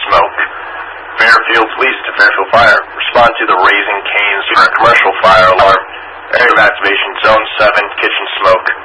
smoke. Fairfield Police to Fairfield Fire. Respond to the Raising Cane's commercial fire alarm. Area of activation, Zone 7, kitchen smoke.